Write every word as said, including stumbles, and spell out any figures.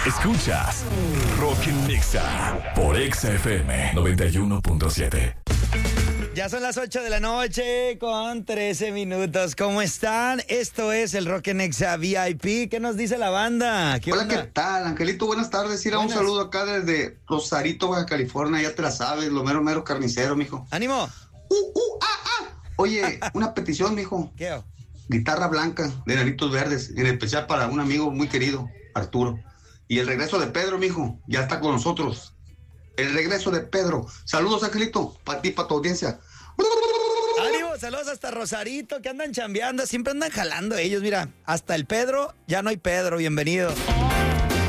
Escuchas Rock en Nexa por Exa F M noventa y uno punto siete. Ya son las ocho de la noche con trece minutos. ¿Cómo están? Esto es el Rock en Nexa V I P. ¿Qué nos dice la banda? ¿Qué Hola, onda? ¿qué tal, Angelito? Buenas tardes. Ir a un Buenas. saludo acá desde Rosarito, Baja California. Ya te la sabes, lo mero, mero carnicero, mijo. ¡Ánimo! Uh, uh, ah, ah. Oye, una petición, mijo. ¿Qué? Guitarra blanca de Nanitos Verdes, en especial para un amigo muy querido, Arturo. Y el regreso de Pedro, mijo, ya está con nosotros. El regreso de Pedro. Saludos, Angelito, para ti, para tu audiencia. ¡Ánimo! Saludos hasta Rosarito, que andan chambeando. Siempre andan jalando ellos, mira. Hasta el Pedro, ya no hay Pedro. Bienvenido.